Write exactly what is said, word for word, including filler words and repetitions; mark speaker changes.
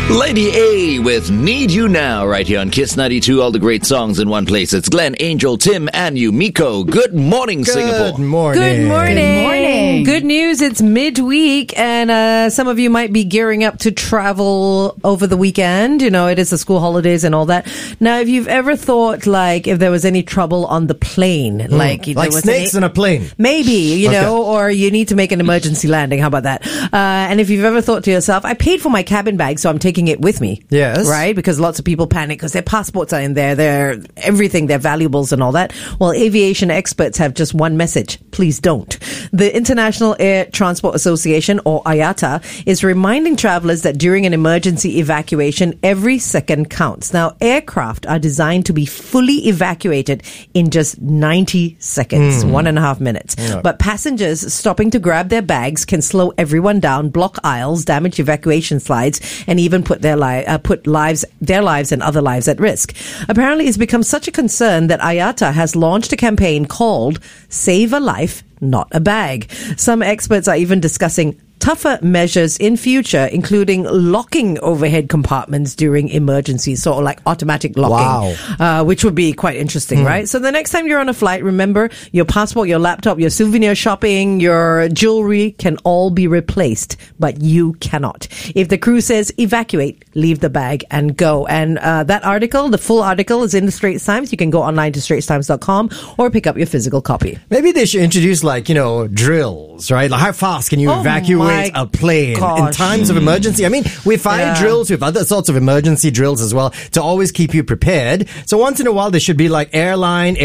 Speaker 1: Lady A with Need You Now right here on Kiss ninety-two. All the great songs in one place. It's Glenn, Angel, Tim, and Yumiko. Good morning,
Speaker 2: Good
Speaker 1: Singapore.
Speaker 2: morning.
Speaker 3: Good morning.
Speaker 4: Good morning.
Speaker 3: Good news, it's midweek, and uh, some of you might be gearing up to travel over the weekend. You know, it is the school holidays and all that. Now, if you've ever thought, like, if there was any trouble on the plane, mm. like...
Speaker 2: Like
Speaker 3: was
Speaker 2: snakes
Speaker 3: any,
Speaker 2: in a plane.
Speaker 3: Maybe, you
Speaker 2: Okay.
Speaker 3: know, or you need to make an emergency landing. How about that? Uh, and if you've ever thought to yourself, I paid for my cabin bag, so I'm taking it with me.
Speaker 2: Yes.
Speaker 3: Right? Because lots of people panic because their passports are in there, their everything, their valuables and all that. Well, aviation experts have just one message. Please don't. The International Air Transport Association, or I A T A, is reminding travelers that during an emergency evacuation, every second counts. Now, aircraft are designed to be fully evacuated in just ninety seconds, mm. one and a half minutes. Yeah. But passengers stopping to grab their bags can slow everyone down, block aisles, damage evacuation slides, and even put their li- uh, put lives, their lives and other lives at risk. Apparently, it's become such a concern that I A T A has launched a campaign called Save a Life, Not a Bag. Some experts are even discussing tougher measures in future, including locking overhead compartments during emergencies, sort of like automatic locking,
Speaker 2: wow.
Speaker 3: uh, which would be quite interesting, mm. right? So the next time you're on a flight, remember your passport, your laptop, your souvenir shopping, your jewelry can all be replaced, but you cannot. If the crew says evacuate, leave the bag and go. And uh, that article, the full article, is in the Straits Times. You can go online to straits times dot com or pick up your physical copy.
Speaker 2: Maybe they should introduce, like, you know, drills, right? Like, how fast can you
Speaker 3: Oh
Speaker 2: evacuate a plane
Speaker 3: gosh.
Speaker 2: in times of emergency? I mean, we fire
Speaker 3: Yeah.
Speaker 2: drills, we have other sorts of emergency drills as well to always keep you prepared. So once in a while, there should be like airline,